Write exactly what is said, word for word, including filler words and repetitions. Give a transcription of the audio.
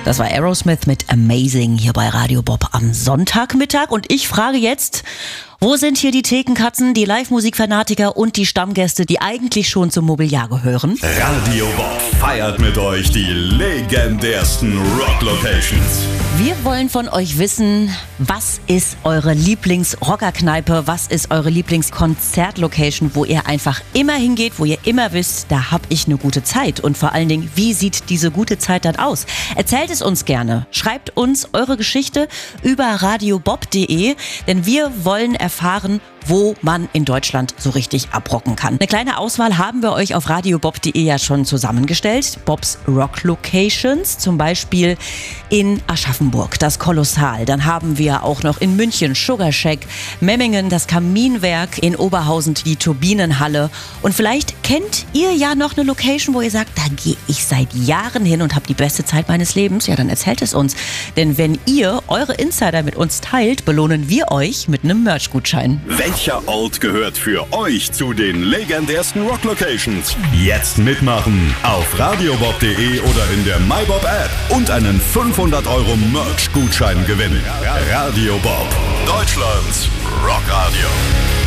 Das war Aerosmith mit Amazing hier bei Radio Bob am Sonntagmittag. Und ich frage jetzt, wo sind hier die Thekenkatzen, die Live-Musik-Fanatiker und die Stammgäste, die eigentlich schon zum Mobiliar gehören? Radio Bob feiert mit euch die legendärsten Rock-Locations. Wir wollen von euch wissen, was ist eure Lieblings-Rockerkneipe, was ist eure Lieblings-Konzert-Location, wo ihr einfach immer hingeht, wo ihr immer wisst, da hab ich eine gute Zeit. Und vor allen Dingen, wie sieht diese gute Zeit dann aus? Erzählt es uns gerne. Schreibt uns eure Geschichte über radiobob punkt de, denn wir wollen erfahren, wo man in Deutschland so richtig abrocken kann. Eine kleine Auswahl haben wir euch auf radiobob punkt de ja schon zusammengestellt. Bobs Rock Locations, zum Beispiel in Aschaffenburg, das Kolossal. Dann haben wir auch noch in München Sugar Shack, Memmingen das Kaminwerk, in Oberhausen die Turbinenhalle. Und vielleicht kennt ihr ja noch eine Location, wo ihr sagt, da gehe ich seit Jahren hin und habe die beste Zeit meines Lebens. Ja, dann erzählt es uns. Denn wenn ihr eure Insider mit uns teilt, belohnen wir euch mit einem Merch-Gutschein. Welcher Ort gehört für euch zu den legendärsten Rock-Locations? Jetzt mitmachen auf radiobob punkt de oder in der MyBob-App und einen fünfhundert Euro Merch-Gutschein gewinnen. Radio Bob, Deutschlands Rockradio.